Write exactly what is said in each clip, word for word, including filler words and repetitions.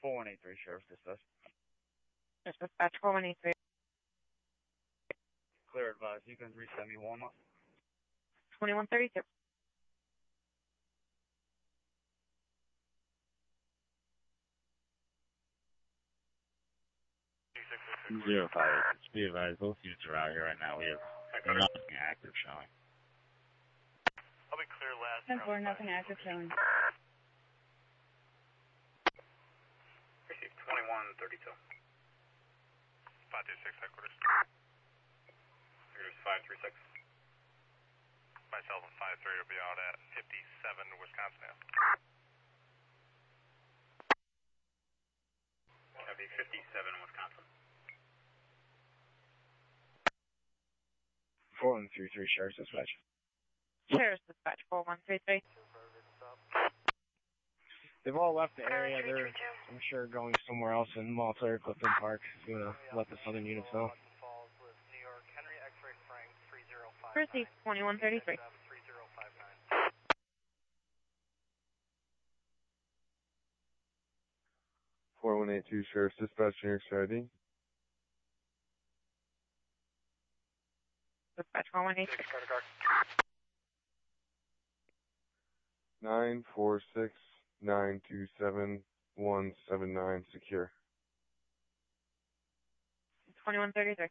four one eight three, Sheriff's Dispatch. Yes, dispatch four one eight three. Clear advice. You can reset me warm up. twenty-one thirty-two. Zero five. Be advised, both units are out here right now. We have nothing active showing. I'll be clear last. ten four, nothing active showing. Received twenty-one thirty-two. five two six headquarters. Here's five three six. Myself and five three will be out at fifty-seven Wisconsin. Copy fifty-seven Wisconsin. four one three three, Sheriff's Dispatch. Sheriff's Dispatch four one three three. They've all left the area. They're, I'm sure, going somewhere else in Malta or Clifton Park. If you want to let the southern units know. Received twenty-one thirty-three. four one eight two, Sheriff's Dispatch, New York City. Dispatch four one eight three. nine four six nine two seven one seven nine, secure. twenty-one thirty-three.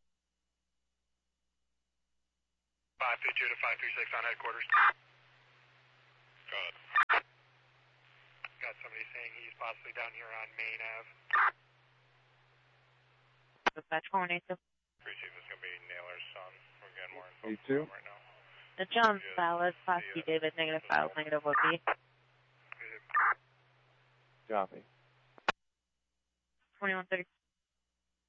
five two two to five three six on headquarters. Good. Got somebody saying he's possibly down here on Main Ave. Dispatch four one eight two. Appreciate this. Going to be Naylor's son. We're getting more info eight two? right now. The Jones valid, Class B David, negative files, negative O B. Copy. twenty-one thirty.